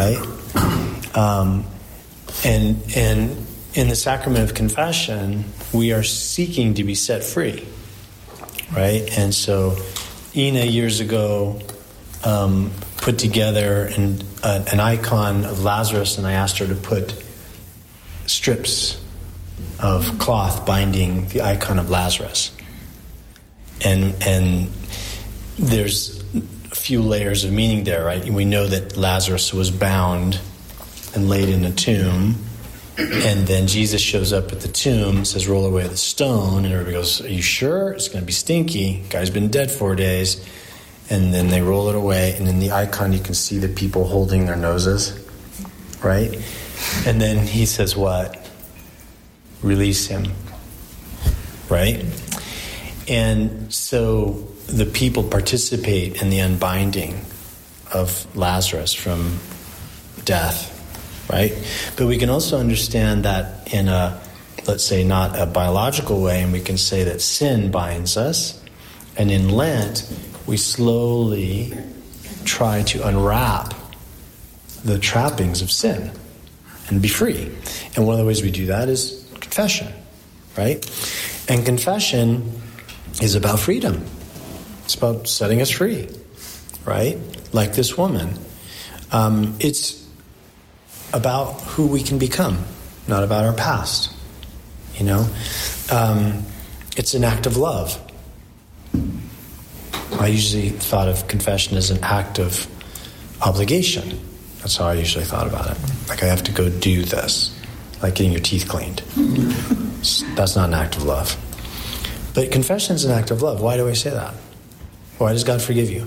right? And in the sacrament of confession, we are seeking to be set free, right? And so Ina years ago put together an icon of Lazarus, and I asked her to put strips of cloth binding the icon of Lazarus. And there's a few layers of meaning there, right? We know that Lazarus was bound and laid in a tomb, and then Jesus shows up at the tomb, says, roll away the stone, and everybody goes, are you sure? It's going to be stinky. Guy's been dead 4 days. And then they roll it away, and in the icon you can see the people holding their noses, right? And then he says what? Release him, right? And so the people participate in the unbinding of Lazarus from death, right? But we can also understand that in a, let's say, not a biological way, and we can say that sin binds us. And in Lent, we slowly try to unwrap the trappings of sin and be free. And one of the ways we do that is confession, right? And confession is about freedom. It's about setting us free, right? Like this woman. It's about who we can become, not about our past, you know? It's an act of love. I usually thought of confession as an act of obligation. That's how I usually thought about it. Like, I have to go do this, like getting your teeth cleaned. That's not an act of love. But confession is an act of love. Why do I say that? Why does God forgive you?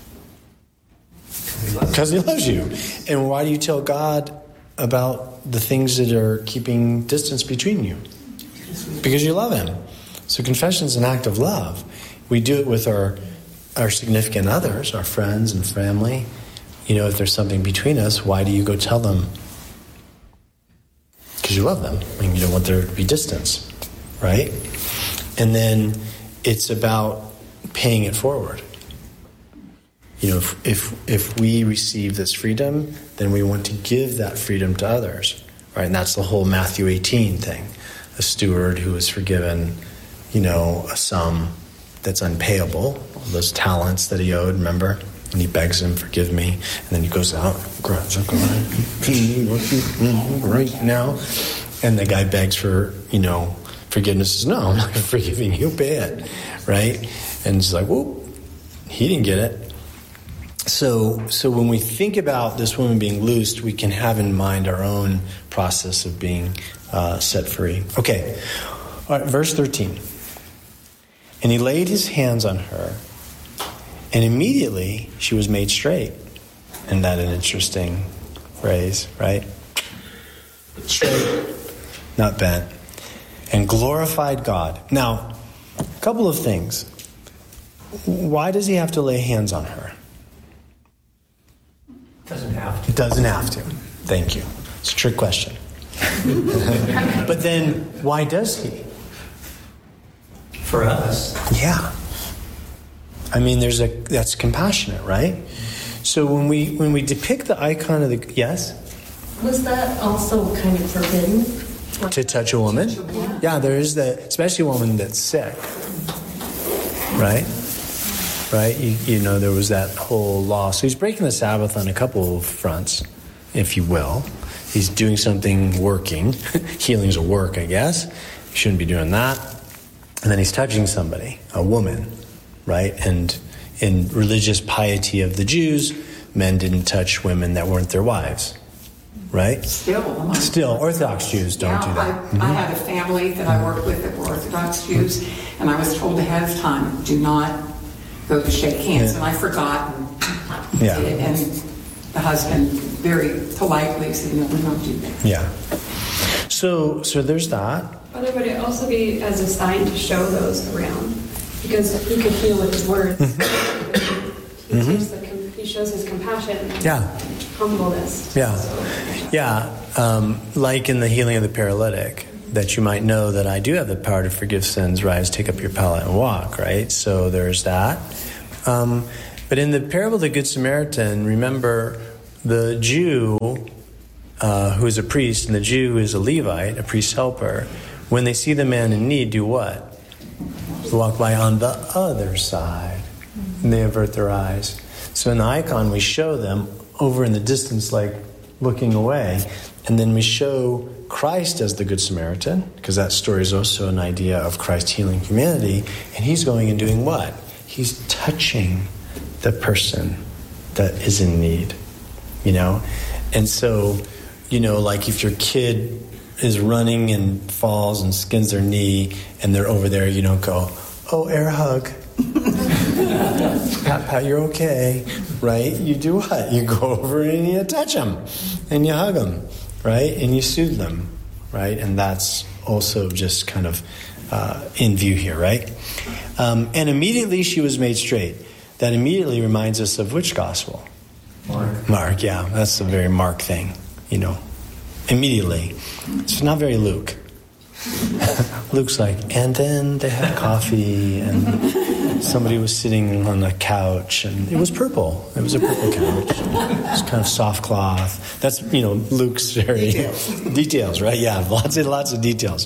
Because he loves you. And why do you tell God about the things that are keeping distance between you? Because you love him. So confession is an act of love. We do it with our significant others, our friends and family. You know, if there's something between us, why do you go tell them? Because you love them. I mean, you don't want there to be distance, right? And then it's about paying it forward. You know, if we receive this freedom, then we want to give that freedom to others, right? And that's the whole Matthew 18 thing. A steward who is forgiven, you know, a sum that's unpayable, those talents that he owed, remember? And he begs him, forgive me. And then he goes out, grabs a right now. And the guy begs for, you know, forgiveness. Says, no, I'm not forgiving you, pay it, right? And he's like, whoop, he didn't get it. So when we think about this woman being loosed, we can have in mind our own process of being set free. Okay, all right, verse 13. And he laid his hands on her, and immediately she was made straight. Isn't that an interesting phrase, right? Straight, not bent. And glorified God. Now, a couple of things. Why does he have to lay hands on her? Doesn't have to. Doesn't have to. Thank you. It's a trick question. But then, why does he? For us. Yeah. I mean, that's compassionate, right? So when we depict the icon of the, yes? Was that also kind of forbidden? To touch a woman? Yeah, there is that, especially a woman that's sick. Right? Right? You know, there was that whole law. So he's breaking the Sabbath on a couple of fronts, if you will. He's doing something working. Healing's a work, I guess. He shouldn't be doing that. And then he's touching somebody, a woman, right? And in religious piety of the Jews, men didn't touch women that weren't their wives, right? Still, Orthodox Jews don't do that. I had a family that I worked with that were Orthodox Jews, and I was told ahead of time, do not go to shake hands. And I forgot and did it. And the husband very politely said, no, we don't do that. Yeah. So there's that. But it would also be as a sign to show those around, because he could heal with his words. He shows his compassion, humbleness. Like in the healing of the paralytic, that you might know that I do have the power to forgive sins. Rise, take up your pallet and walk. Right. So there's that. But in the parable of the Good Samaritan, remember, the Jew who is a priest and the Jew who is a Levite, a priest helper, when they see the man in need, do what? They walk by on the other side, and they avert their eyes. So in the icon, we show them over in the distance, like looking away, and then we show Christ as the Good Samaritan, because that story is also an idea of Christ healing humanity, and he's going and doing what? He's touching the person that is in need, you know? And so, you know, like if your kid is running and falls and skins their knee and they're over there, you don't go, oh, air hug. Pat, you're okay, right? You do what? You go over and you touch them and you hug them, right? And you soothe them, right? And that's also just kind of in view here, right? And immediately she was made straight. That immediately reminds us of which gospel? Mark, yeah. That's a very Mark thing, you know. Immediately. It's not very Luke. Luke's like, and then they had coffee, and somebody was sitting on a couch, and it was purple. It was a purple couch. It was kind of soft cloth. That's, you know, Luke's very... Details, right? Yeah, lots of details.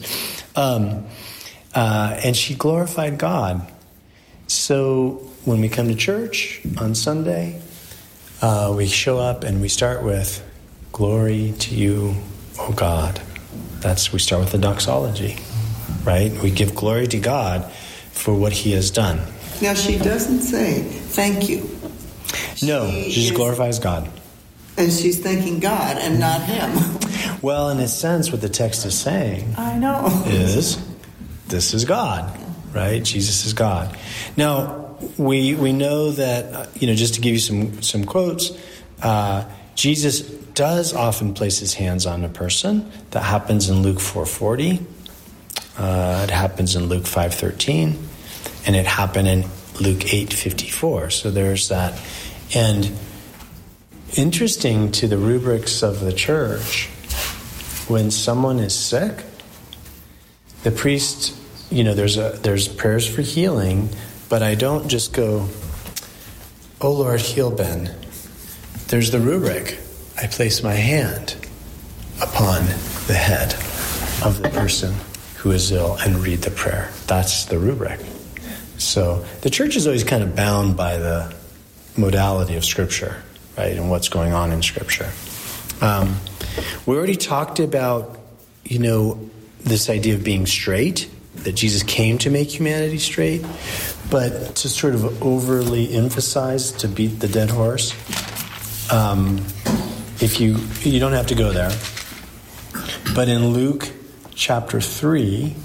And she glorified God. So when we come to church on Sunday, we show up and we start with, glory to you, O God. We start with the doxology, right? We give glory to God for what he has done. Now, she doesn't say, thank you. No, she just glorifies God. And she's thanking God and not him. Well, in a sense, what the text is saying I know. is, this is God, right? Jesus is God. Now, we know that, you know, just to give you some quotes, Jesus does often place his hands on a person. That happens in Luke 4:40. It happens in Luke 5:13. And it happened in Luke 8:54. So there's that. And interesting to the rubrics of the church, when someone is sick, the priest, you know, there's prayers for healing, but I don't just go, oh Lord, heal Ben. There's the rubric. I place my hand upon the head of the person who is ill and read the prayer. That's the rubric. So the church is always kind of bound by the modality of Scripture, right, and what's going on in Scripture. We already talked about, you know, this idea of being straight, that Jesus came to make humanity straight, but to sort of overly emphasize, to beat the dead horse, if you don't have to go there, but in Luke chapter 3,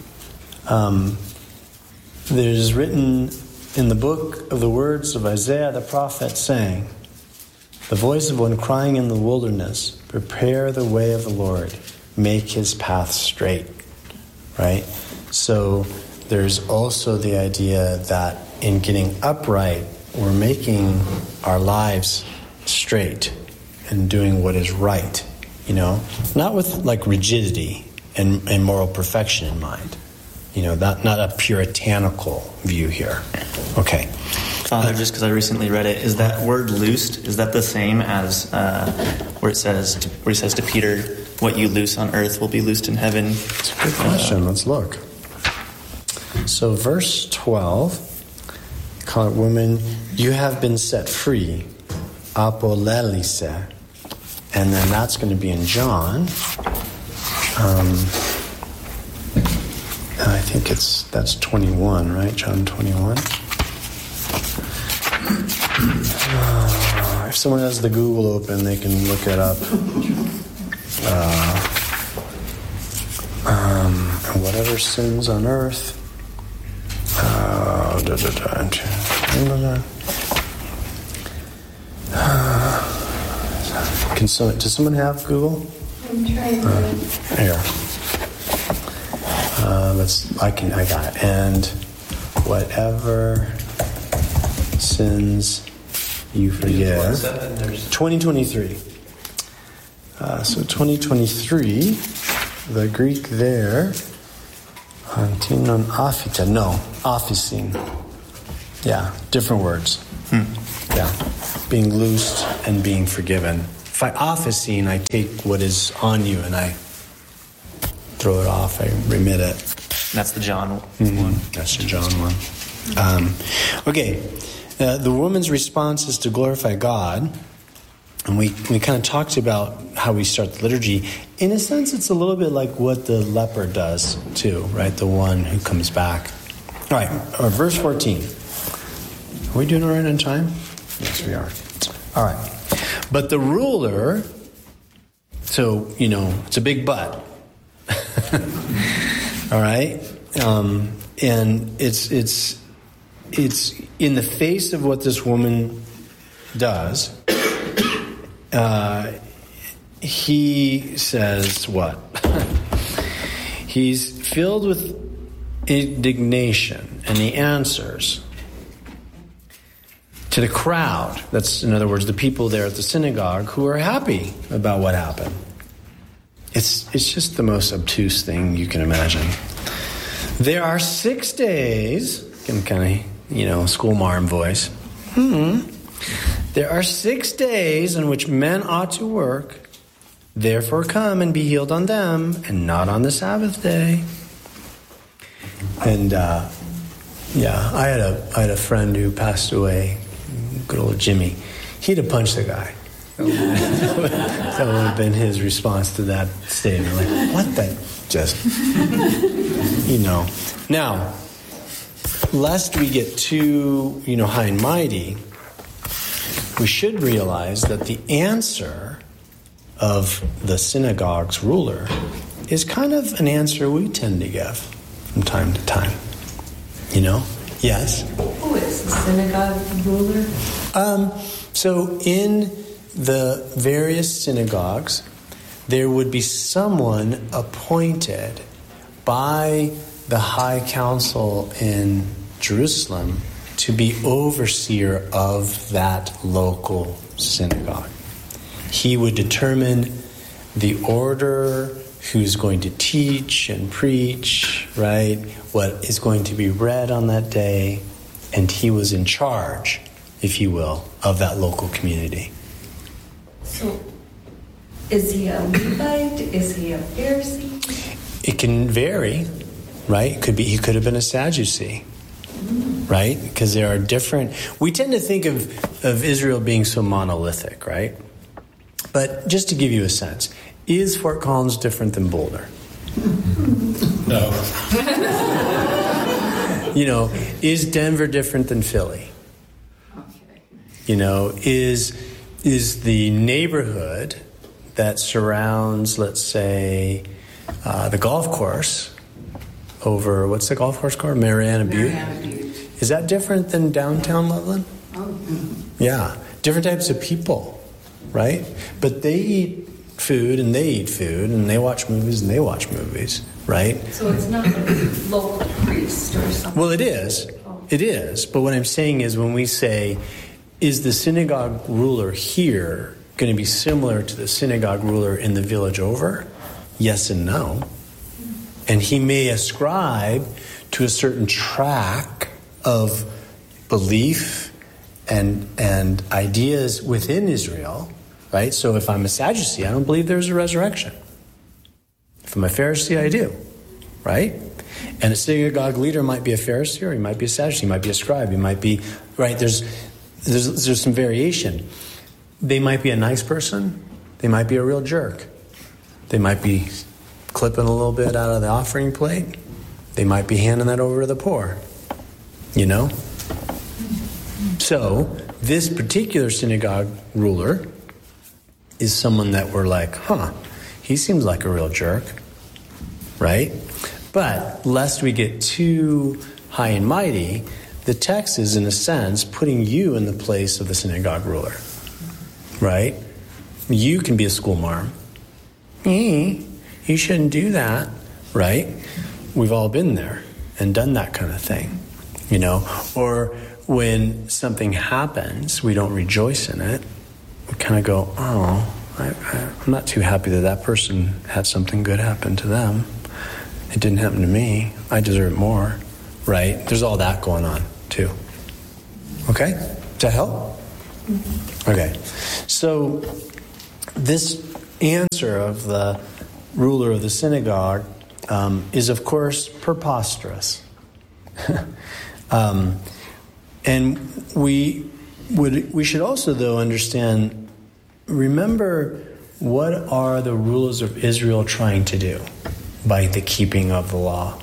there's written in the book of the words of Isaiah the prophet saying, the voice of one crying in the wilderness, prepare the way of the Lord, make his path straight, right? So there's also the idea that in getting upright, we're making our lives straight and doing what is right, you know, not with like rigidity and moral perfection in mind, you know, not a puritanical view here. Okay. Father, just because I recently read it, is that word loosed, is that the same as where he says to Peter, what you loose on earth will be loosed in heaven? It's a good question. Let's look. So verse 12, call it, woman, you have been set free, apolelise. And then that's going to be in John. I think that's 21, right? John 21. If someone has the Google open, they can look it up. Whatever sins on earth. Does someone have Google? I'm trying to. Here. I got it. And whatever sins you forgive. 2023. So 2023, the Greek there, antinon aphita, no, aphisin. Yeah, different words. Yeah, being loosed and being forgiven Phaophysine, I take what is on you and I throw it off, I remit it. That's the John Mm-hmm. one. That's the John one. Okay, the woman's response is to glorify God. And we kind of talked about how we start the liturgy. In a sense, it's a little bit like what the leper does too, right? The one who comes back. All right, verse 14. Are we doing all right on time? Yes, we are. All right. But the ruler, so, it's a big but. All right? And it's in the face of what this woman does, he says what? He's filled with indignation, and he answers to the crowd. That's, in other words, the people there at the synagogue who are happy about what happened. It's just the most obtuse thing you can imagine. There are 6 days, in kind of, schoolmarm voice. There are 6 days in which men ought to work. Therefore come and be healed on them, and not on the Sabbath day. And I had a friend who passed away, good old Jimmy. He'd have punched the guy. That would have been his response to that statement. Like, what the? Just, Now, lest we get too, high and mighty, we should realize that the answer of the synagogue's ruler is kind of an answer we tend to give from time to time. Yes? Who is the synagogue ruler? So in the various synagogues, there would be someone appointed by the high council in Jerusalem to be overseer of that local synagogue. He would determine the order, who's going to teach and preach, right? What is going to be read on that day. And he was in charge, if you will, of that local community. So, is he a Levite? Is he a Pharisee? It can vary, right? He could have been a Sadducee, right? Because there are different. We tend to think of Israel being so monolithic, right? But just to give you a sense, is Fort Collins different than Boulder? No. Is Denver different than Philly? Okay. Is the neighborhood that surrounds, let's say, the golf course over, what's the golf course called? Mariana Butte? Mariana Butte. Is that different than downtown Loveland? Oh, Yeah. Different types of people, right? But they eat food and they eat food and they watch movies and they watch movies, right? So it's not a local priest or something? Well, it is. It is. But what I'm saying is when we say, is the synagogue ruler here going to be similar to the synagogue ruler in the village over? Yes and no. And he may ascribe to a certain track of belief and ideas within Israel, right? So if I'm a Sadducee, I don't believe there's a resurrection. If I'm a Pharisee, I do, right? And a synagogue leader might be a Pharisee, or he might be a Sadducee, he might be a scribe, he might be, right? There's some variation. They might be a nice person, they might be a real jerk. They might be clipping a little bit out of the offering plate. They might be handing that over to the poor, So this particular synagogue ruler is someone that we're like, he seems like a real jerk, right? But lest we get too high and mighty, the text is, in a sense, putting you in the place of the synagogue ruler, right? You can be a schoolmarm. You shouldn't do that, right? We've all been there and done that kind of thing, Or when something happens, we don't rejoice in it. We kind of go, I'm not too happy that person had something good happen to them. It didn't happen to me. I deserve more, right? There's all that going on, too. Okay? Does that help? Okay. So this answer of the ruler of the synagogue is, of course, preposterous. And we should also, though, understand, remember, what are the rulers of Israel trying to do by the keeping of the law?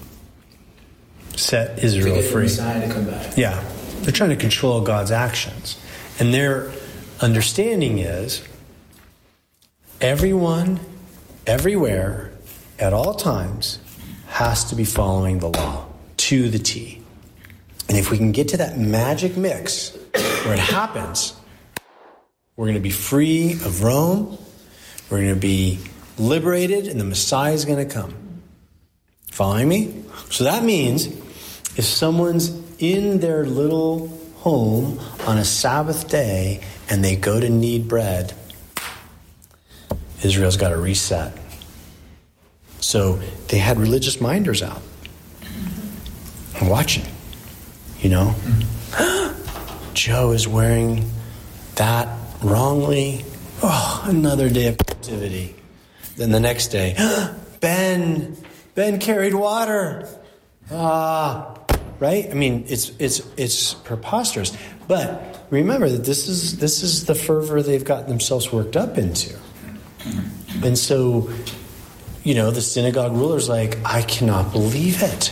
Set Israel to get free. The Messiah to come back. Yeah. They're trying to control God's actions. And their understanding is everyone, everywhere, at all times, has to be following the law to the T. And if we can get to that magic mix where it happens, we're going to be free of Rome, we're going to be liberated, and the Messiah is going to come. Following me? So that means if someone's in their little home on a Sabbath day and they go to knead bread, Israel's got to reset. So they had religious minders out and watching. You know? Joe is wearing that wrongly. Oh, another day of captivity. Then the next day, Ben carried water. Right? I mean, it's preposterous. But remember that this is the fervor they've gotten themselves worked up into. And so, the synagogue ruler's like, I cannot believe it.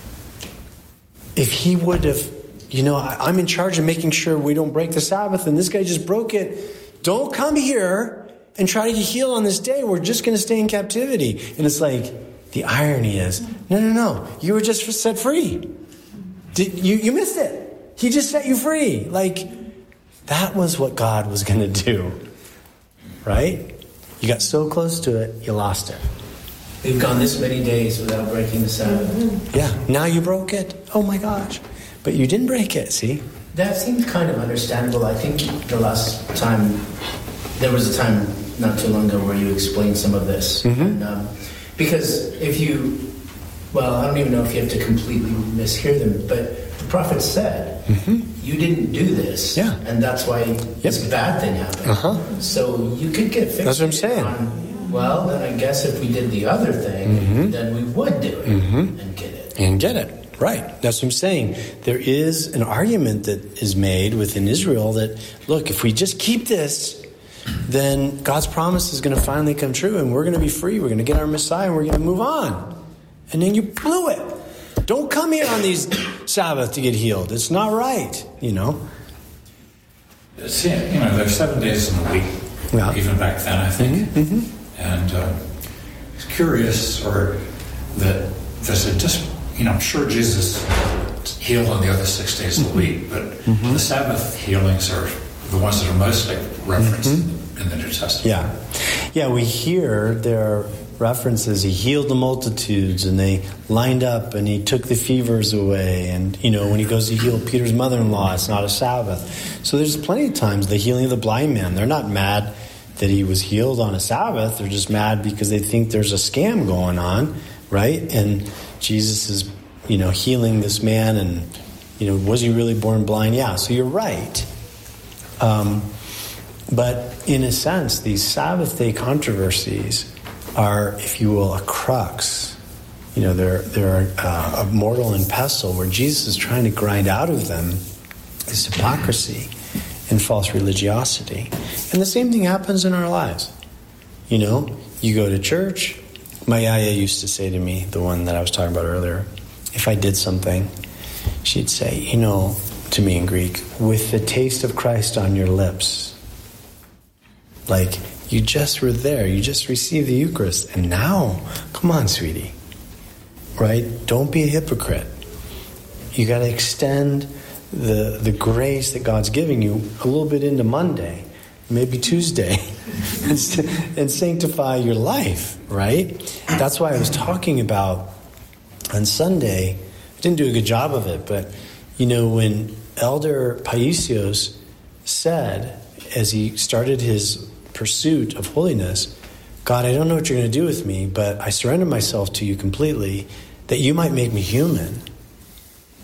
If he would have, I'm in charge of making sure we don't break the Sabbath, and this guy just broke it. Don't come here and try to heal on this day. We're just going to stay in captivity. And it's like, the irony is, no. You were just set free. You missed it. He just set you free. Like, that was what God was going to do. Right? You got so close to it, you lost it. We've gone this many days without breaking the Sabbath. Yeah, now you broke it. Oh my gosh. But you didn't break it, see? That seems kind of understandable. I think the last time, there was a time not too long ago where you explained some of this. Mm-hmm. And, because I don't even know if you have to completely mishear them, but the prophet said, you didn't do this. Yeah. And that's why this bad thing happened. Uh-huh. So you could get fixed. That's what I'm saying. Then I guess if we did the other thing, then we would do it and get it. And get it. Right. That's what I'm saying. There is an argument that is made within Israel that, look, if we just keep this, then God's promise is going to finally come true and we're going to be free. We're going to get our Messiah and we're going to move on. And then you blew it. Don't come here on these Sabbath to get healed. It's not right, See, there's 7 days in the week, even back then, I think. And it's curious, that it just, I'm sure Jesus healed on the other 6 days of the week, but the Sabbath healings are the ones that are mostly referenced in the New Testament. Yeah, we hear there are references. He healed the multitudes, and they lined up, and he took the fevers away. And, when he goes to heal Peter's mother-in-law, it's not a Sabbath. So there's plenty of times the healing of the blind man. They're not mad that he was healed on a Sabbath. They're just mad because they think there's a scam going on, right? And Jesus is, healing this man, and, was he really born blind? Yeah, so you're right. But in a sense, these Sabbath day controversies are, if you will, a crux. They're a mortal and pestle where Jesus is trying to grind out of them is hypocrisy and false religiosity. And the same thing happens in our lives. You go to church. My yaya used to say to me, the one that I was talking about earlier, if I did something, she'd say, to me in Greek, with the taste of Christ on your lips. Like, you just were there. You just received the Eucharist. And now, come on, sweetie. Right? Don't be a hypocrite. You got to extend the grace that God's giving you a little bit into Monday, maybe Tuesday, and sanctify your life, right? That's why I was talking about on Sunday. I didn't do a good job of it, but, when Elder Paisios said, as he started his pursuit of holiness, God, I don't know what you're going to do with me, but I surrender myself to you completely, that you might make me human,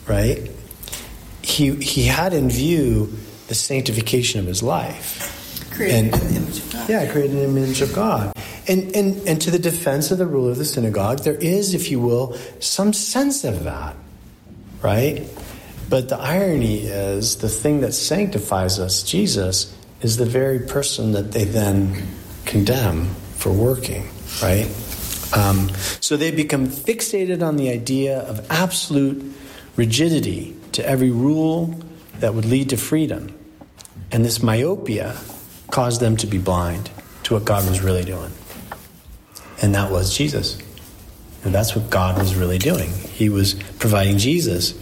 right? He had in view the sanctification of his life. Created in the image of God. Yeah, created in the image of God. And to the defense of the ruler of the synagogue, there is, if you will, some sense of that, right? But the irony is, the thing that sanctifies us, Jesus, is the very person that they then condemn for working, right? So they become fixated on the idea of absolute rigidity to every rule that would lead to freedom. And this myopia caused them to be blind to what God was really doing. And that was Jesus. And that's what God was really doing. He was providing Jesus.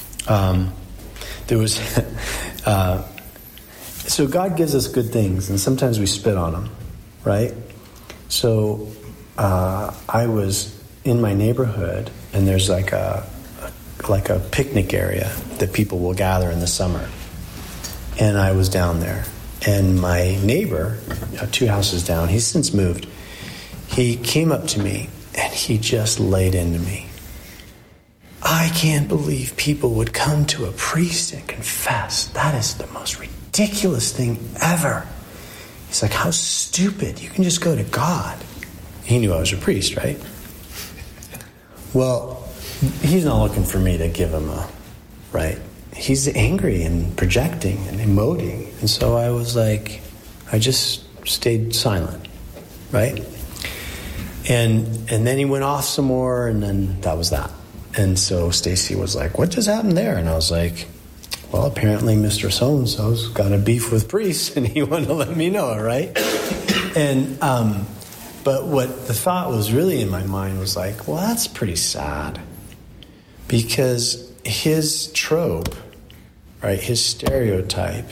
So God gives us good things, and sometimes we spit on them, right? So I was in my neighborhood, and there's like a picnic area that people will gather in the summer. And I was down there. And my neighbor, 2 houses down, he's since moved, he came up to me and he just laid into me. I can't believe people would come to a priest and confess. That is the most ridiculous thing ever. He's like, how stupid. You can just go to God. He knew I was a priest, right? Well, he's not looking for me to give him right? He's angry and projecting and emoting. And so I was like, I just stayed silent, right? And then he went off some more, and then that was that. And so Stacy was like, what just happened there? And I was like, well, apparently Mr. So-and-so's got a beef with priests, and he wanted to let me know, right? And but what the thought was really in my mind was like, well, that's pretty sad. Because his trope, right, his stereotype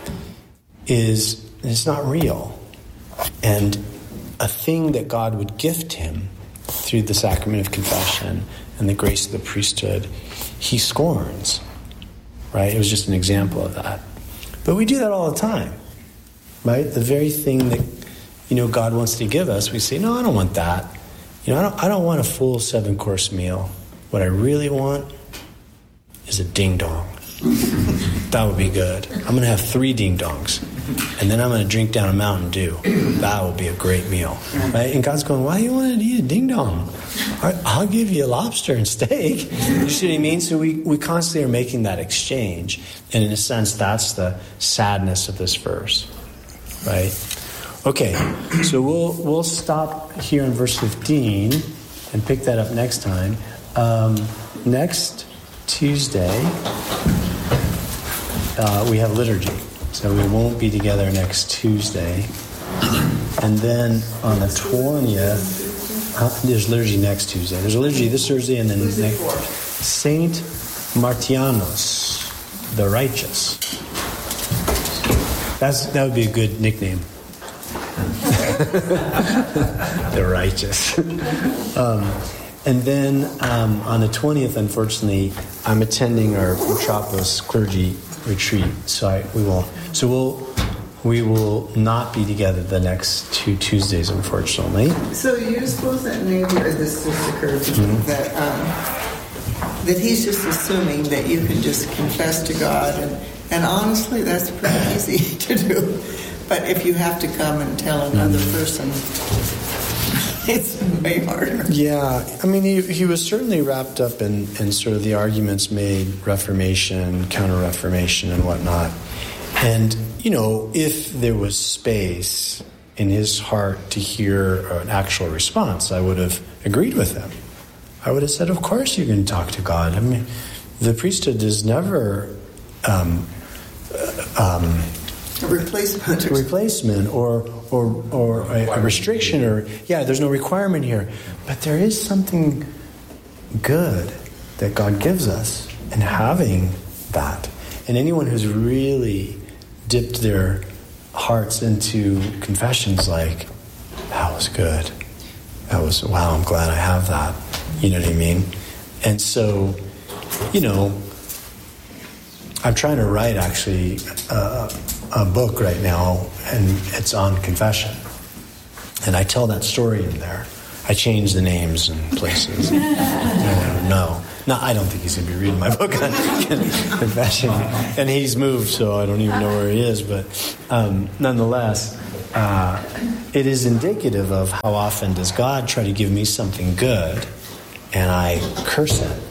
is not real. And a thing that God would gift him through the sacrament of confession and the grace of the priesthood, he scorns, right? It was just an example of that. But we do that all the time, right? The very thing that, God wants to give us, we say, no, I don't want that. I don't want a full 7-course meal. What I really want is a ding-dong. That would be good. I'm going to have 3 ding-dongs. And then I'm going to drink down a Mountain Dew. That would be a great meal. Right? And God's going, why do you want to eat a ding-dong? I'll give you a lobster and steak. You see what I mean? So we constantly are making that exchange. And in a sense, that's the sadness of this verse. Right? Okay, so we'll stop here in verse 15 and pick that up next time. Next Tuesday, we have liturgy. So we won't be together next Tuesday. And then on the 20th, there's liturgy next Tuesday. There's a liturgy this Thursday, and then Saint Martianos, the Righteous. That would be a good nickname. The Righteous. And then on the 20th, unfortunately, I'm attending our Metropolis clergy retreat, so we will not be together the next 2 Tuesdays, unfortunately. So you suppose that maybe, or this just occurred to me, that he's just assuming that you can just confess to God, and honestly, that's pretty easy to do. But if you have to come and tell another person, it's way harder. Yeah, I mean, he was certainly wrapped up in sort of the arguments made, Reformation, Counter-Reformation, and whatnot. And, if there was space in his heart to hear an actual response, I would have agreed with him. I would have said, of course you can talk to God. I mean, the priesthood is never a replacement or a restriction, or there's no requirement here, but there is something good that God gives us in having that. And anyone who's really dipped their hearts into confessions, like, that was good, wow, I'm glad I have that, you know what I mean? And so, I'm trying to write actually a book right now, and it's on confession. And I tell that story in there I changed the names and places. No, I don't think he's going to be reading my book on confession. And he's moved, so I don't even know where he is. But nonetheless, it is indicative of how often does God try to give me something good, and I curse it.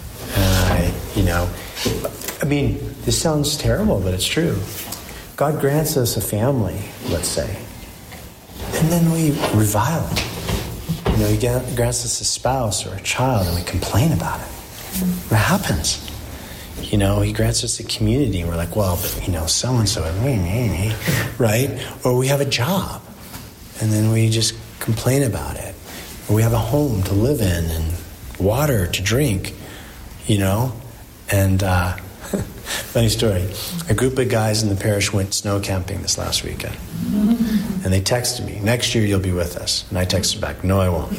And this sounds terrible, but it's true. God grants us a family, let's say, and then we revile it. He grants us a spouse or a child, and we complain about it. What happens? He grants us a community, and we're like, well, but, so-and-so, right? Or we have a job, and then we just complain about it. Or we have a home to live in and water to drink, And funny story, a group of guys in the parish went snow camping this last weekend. And they texted me, next year you'll be with us. And I texted back, no, I won't.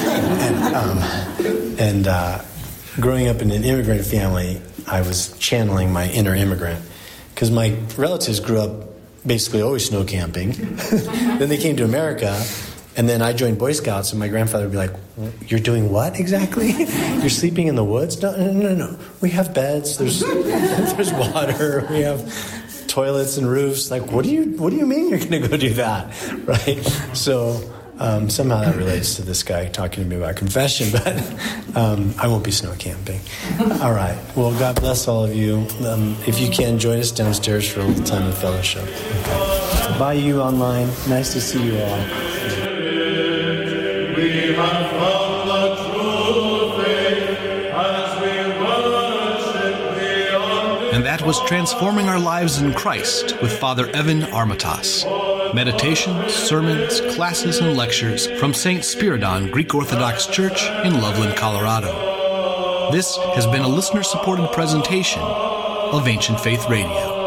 and growing up in an immigrant family, I was channeling my inner immigrant. Because my relatives grew up basically always snow camping. Then they came to America, and then I joined Boy Scouts, and my grandfather would be like, you're doing what exactly? You're sleeping in the woods? No. We have beds, there's water, we have toilets and roofs. Like, what do you mean you're going to go do that? Right? So somehow that relates to this guy talking to me about confession, but I won't be snow camping. All right. Well, God bless all of you. If you can, join us downstairs for a little time of fellowship. Okay. Bye, you online. Nice to see you all. We have found the true faith as we worship Thee. And that was Transforming Our Lives in Christ with Father Evan Armatas. Meditations, sermons, classes, and lectures from St. Spiridon Greek Orthodox Church in Loveland, Colorado. This has been a listener-supported presentation of Ancient Faith Radio.